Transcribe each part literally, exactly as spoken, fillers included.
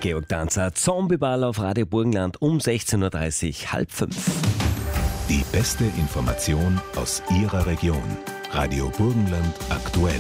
Georg Danzer. Zombieball auf Radio Burgenland um sechzehn Uhr dreißig, halb fünf. Die beste Information aus Ihrer Region. Radio Burgenland aktuell.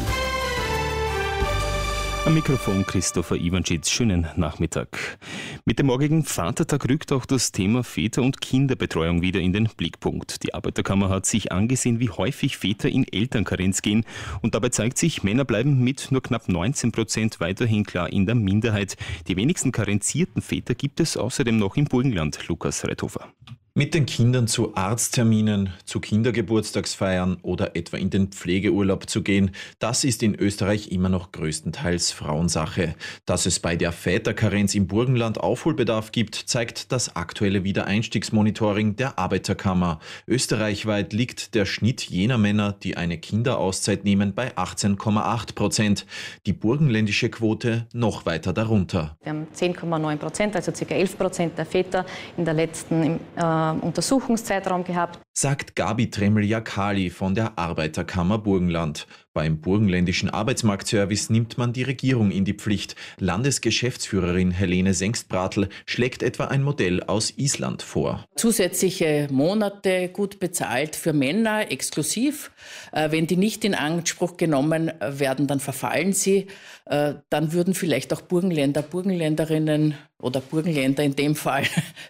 Am Mikrofon Christopher Iwanschitz. Schönen Nachmittag. Mit dem morgigen Vatertag rückt auch das Thema Väter- und Kinderbetreuung wieder in den Blickpunkt. Die Arbeiterkammer hat sich angesehen, wie häufig Väter in Elternkarenz gehen. Und dabei zeigt sich, Männer bleiben mit nur knapp neunzehn Prozent weiterhin klar in der Minderheit. Die wenigsten karenzierten Väter gibt es außerdem noch im Burgenland. Lukas Reithofer. Mit den Kindern zu Arztterminen, zu Kindergeburtstagsfeiern oder etwa in den Pflegeurlaub zu gehen, das ist in Österreich immer noch größtenteils Frauensache. Dass es bei der Väterkarenz im Burgenland Aufholbedarf gibt, zeigt das aktuelle Wiedereinstiegsmonitoring der Arbeiterkammer. Österreichweit liegt der Schnitt jener Männer, die eine Kinderauszeit nehmen, bei achtzehn Komma acht Prozent. Die burgenländische Quote noch weiter darunter. Wir haben zehn Komma neun Prozent, also ca. elf Prozent der Väter in der letzten äh, Untersuchungszeitraum gehabt. Sagt Gabi Tremel-Jakali von der Arbeiterkammer Burgenland. Beim burgenländischen Arbeitsmarktservice nimmt man die Regierung in die Pflicht. Landesgeschäftsführerin Helene Sengstbratl schlägt etwa ein Modell aus Island vor. Zusätzliche Monate gut bezahlt für Männer, exklusiv. Wenn die nicht in Anspruch genommen werden, dann verfallen sie. Dann würden vielleicht auch Burgenländer, Burgenländerinnen oder Burgenländer in dem Fall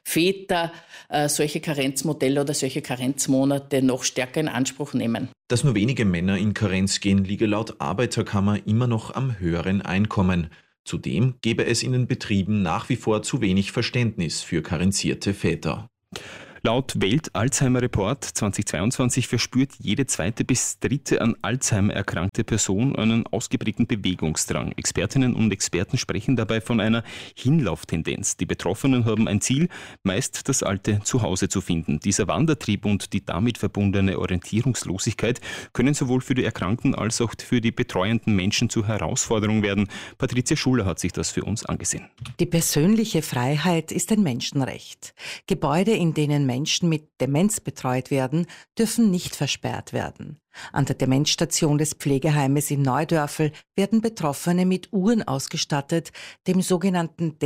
Väter solche Karenzmodelle oder solche Karenzmonate noch stärker in Anspruch nehmen. Dass nur wenige Männer in Karenz gehen, liege laut Arbeiterkammer immer noch am höheren Einkommen. Zudem gebe es in den Betrieben nach wie vor zu wenig Verständnis für karenzierte Väter. Laut Welt-Alzheimer-Report zweitausendzweiundzwanzig verspürt jede zweite bis dritte an Alzheimer erkrankte Person einen ausgeprägten Bewegungsdrang. Expertinnen und Experten sprechen dabei von einer Hinlauftendenz. Die Betroffenen haben ein Ziel, meist das alte Zuhause zu finden. Dieser Wandertrieb und die damit verbundene Orientierungslosigkeit können sowohl für die Erkrankten als auch für die betreuenden Menschen zur Herausforderung werden. Patricia Schuler hat sich das für uns angesehen. Die persönliche Freiheit ist ein Menschenrecht. Gebäude, in denen Menschen mit Demenz betreut werden, dürfen nicht versperrt werden. An der Demenzstation des Pflegeheimes in Neudörfl werden Betroffene mit Uhren ausgestattet, dem sogenannten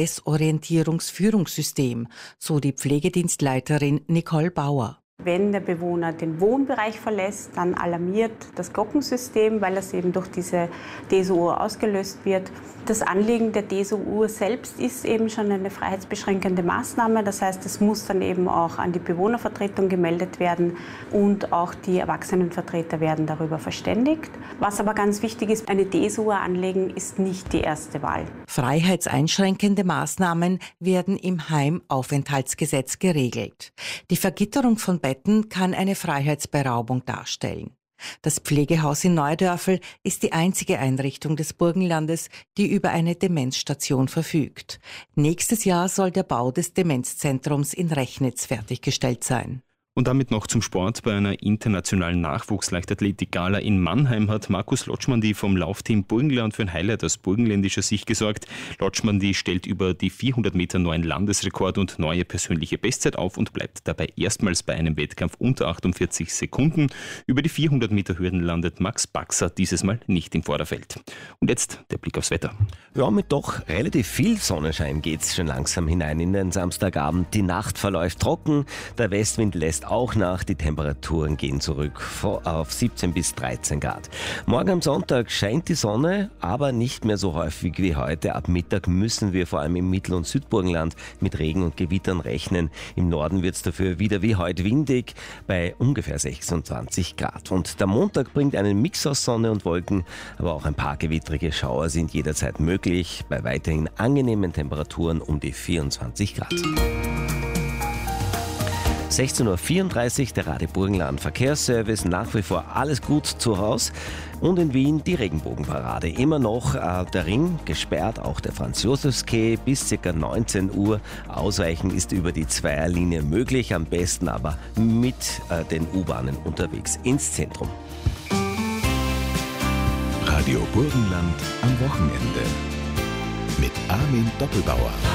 Desorientierungsführungssystem, so die Pflegedienstleiterin Nicole Bauer. Wenn der Bewohner den Wohnbereich verlässt, dann alarmiert das Glockensystem, weil das eben durch diese D E S O-Uhr ausgelöst wird. Das Anlegen der D E S O-Uhr selbst ist eben schon eine freiheitsbeschränkende Maßnahme. Das heißt, es muss dann eben auch an die Bewohnervertretung gemeldet werden und auch die Erwachsenenvertreter werden darüber verständigt. Was aber ganz wichtig ist, eine D E S O-Uhr anlegen ist nicht die erste Wahl. Freiheitseinschränkende Maßnahmen werden im Heimaufenthaltsgesetz geregelt. Die Vergitterung von Betten kann eine Freiheitsberaubung darstellen. Das Pflegehaus in Neudörfl ist die einzige Einrichtung des Burgenlandes, die über eine Demenzstation verfügt. Nächstes Jahr soll der Bau des Demenzzentrums in Rechnitz fertiggestellt sein. Und damit noch zum Sport. Bei einer internationalen Nachwuchsleichtathletik-Gala in Mannheim hat Markus Lotschmandy vom Laufteam Burgenland für ein Highlight aus burgenländischer Sicht gesorgt. Lotschmandy stellt über die vierhundert Meter neuen Landesrekord und neue persönliche Bestzeit auf und bleibt dabei erstmals bei einem Wettkampf unter achtundvierzig Sekunden. Über die vierhundert Meter Hürden landet Max Baxer dieses Mal nicht im Vorderfeld. Und jetzt der Blick aufs Wetter. Ja, mit doch relativ viel Sonnenschein geht's schon langsam hinein in den Samstagabend. Die Nacht verläuft trocken, der Westwind lässt auch nach, die Temperaturen gehen zurück auf siebzehn bis dreizehn Grad. Morgen am Sonntag scheint die Sonne, aber nicht mehr so häufig wie heute. Ab Mittag müssen wir vor allem im Mittel- und Südburgenland mit Regen und Gewittern rechnen. Im Norden wird es dafür wieder wie heute windig bei ungefähr sechsundzwanzig Grad. Und der Montag bringt einen Mix aus Sonne und Wolken, aber auch ein paar gewittrige Schauer sind jederzeit möglich, bei weiterhin angenehmen Temperaturen um die vierundzwanzig Grad. sechzehn Uhr vierunddreißig, der Radio Burgenland Verkehrsservice, nach wie vor alles gut zu Hause. Und in Wien die Regenbogenparade. Immer noch äh, der Ring gesperrt, auch der Franz-Josefs-Quai bis ca. neunzehn Uhr. Ausweichen ist über die Zweierlinie möglich, am besten aber mit äh, den U-Bahnen unterwegs ins Zentrum. Radio Burgenland am Wochenende mit Armin Doppelbauer.